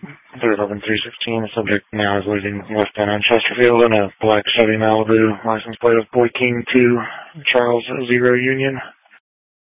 311-316. The subject now is leaving westbound on Chesterfield in a black Chevy Malibu, license plate of Boy King 2, Charles 0 Union.